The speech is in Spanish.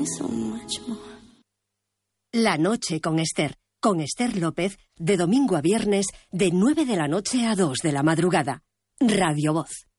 so much more. La noche con Esther López, de domingo a viernes, de 9 de la noche a 2 de la madrugada. Radio Voz.